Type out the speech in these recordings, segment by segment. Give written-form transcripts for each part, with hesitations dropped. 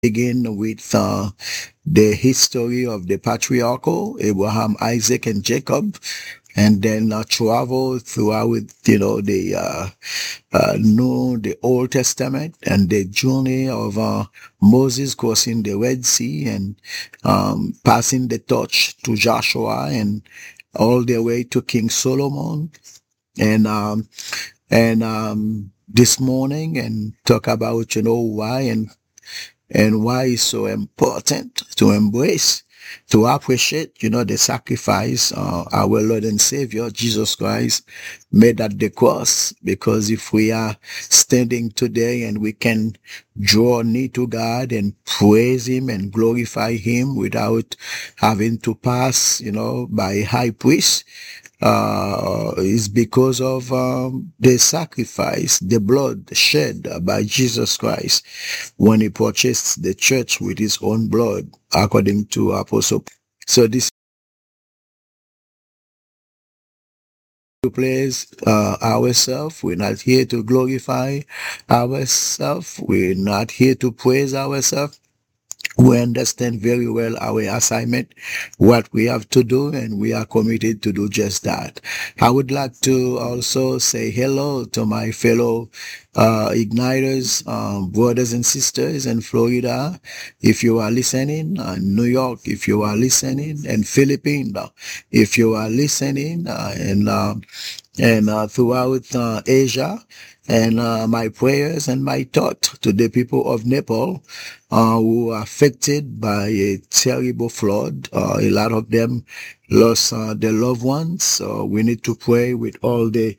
begin with the history of the patriarchal Abraham, Isaac, and Jacob, and then travel throughout, the Old Testament and the journey of Moses crossing the Red Sea and passing the torch to Joshua and all the way to King Solomon, and this morning, and talk about why and why it's so important to embrace, to appreciate, the sacrifice our Lord and Savior, Jesus Christ, made at the cross. Because if we are standing today and we can draw near to God and praise Him and glorify Him without having to pass, by high priest, is because of the sacrifice, the blood shed by Jesus Christ when He purchased the church with His own blood, according to Apostle. So this to praise ourselves. We're not here to glorify ourselves. We're not here to praise ourselves. We understand very well our assignment, what we have to do, and we are committed to do just that. I would like to also say hello to my fellow igniters, brothers and sisters in Florida, if you are listening, New York, if you are listening, and Philippines, if you are listening, and throughout Asia. And my prayers and my thought to the people of Nepal who are affected by a terrible flood. A lot of them lost their loved ones. So we need to pray with all the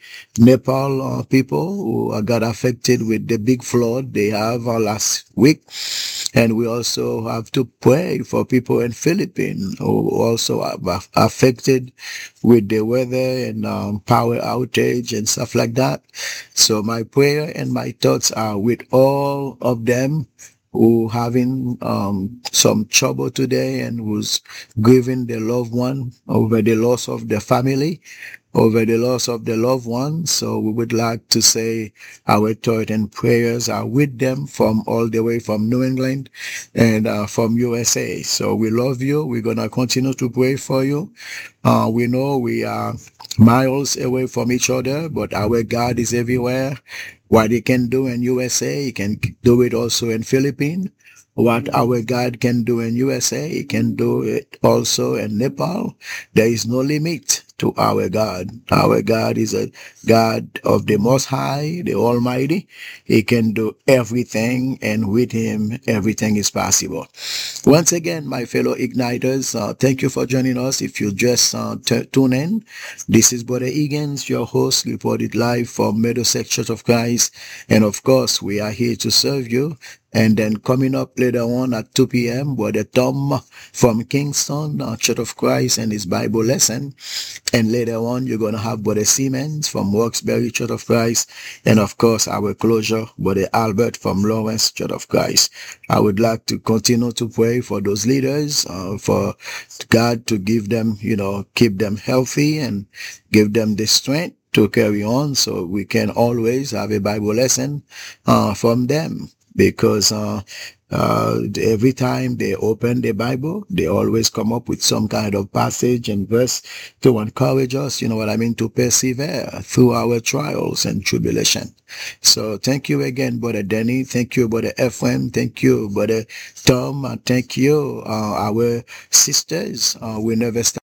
Nepal people who got affected with the big flood they have last week. And we also have to pray for people in Philippines who also are affected with the weather and power outage and stuff like that. So my prayer and my thoughts are with all of them who having some trouble today and who's grieving their loved one over the loss of their family, over the loss of the loved one. So we would like to say our thought and prayers are with them from all the way from New England and from USA. So we love you. We're going to continue to pray for you. We know we are miles away from each other, but our God is everywhere. What He can do in USA, He can do it also in Philippines. What our God can do in USA, He can do it also in Nepal. There is no limit to our God. Our God is a God of the Most High, the Almighty. He can do everything, and with Him, everything is possible. Once again, my fellow igniters, thank you for joining us. If you just tune in, this is Brother Egan's, your host, reported live from Middlesex Church of Christ. And of course, we are here to serve you. And then coming up later on at 2 p.m., Brother Tom from Kingston, Church of Christ, and his Bible lesson. And later on, you're going to have Brother Siemens from Roxbury Church of Christ. And of course, our closure, Brother Albert from Lawrence Church of Christ. I would like to continue to pray for those leaders, for God to give them, keep them healthy and give them the strength to carry on, so we can always have a Bible lesson from them. Because every time they open the Bible, they always come up with some kind of passage and verse to encourage us, to persevere through our trials and tribulation. So thank you again, Brother Danny. Thank you, Brother Ephraim. Thank you, Brother Tom. Thank you, our sisters. We never stop.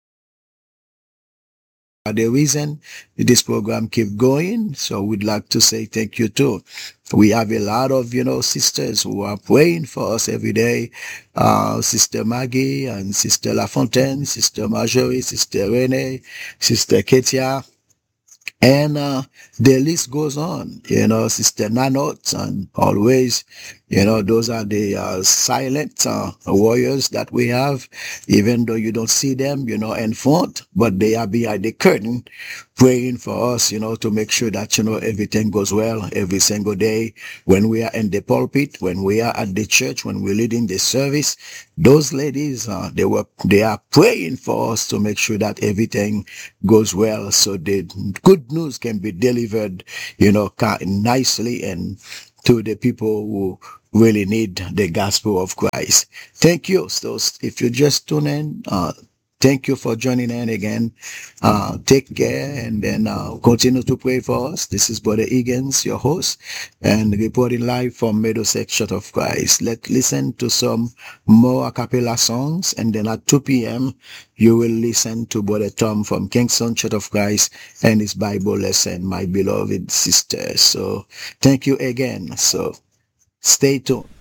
The reason this program keep going, so we'd like to say thank you too. We have a lot of, sisters who are praying for us every day. Sister Maggie and Sister LaFontaine, Sister Marjorie, Sister Renee, Sister Ketia. And the list goes on, Sister Nanot, and always, those are the silent warriors that we have, even though you don't see them, in front, but they are behind the curtain praying for us, to make sure that, everything goes well every single day. When we are in the pulpit, when we are at the church, when we're leading the service, those ladies, they are praying for us to make sure that everything goes well, so the good news can be delivered, nicely and to the people really need the gospel of Christ. Thank you. So if you just tune in, thank you for joining in again. Take care and then continue to pray for us. This is Brother Higgins, your host, and reporting live from Middlesex Church of Christ. Let's listen to some more a cappella songs, and then at 2 p.m. you will listen to Brother Tom from Kingston Church of Christ and his Bible lesson, my beloved sisters. So thank you again. So stay tuned.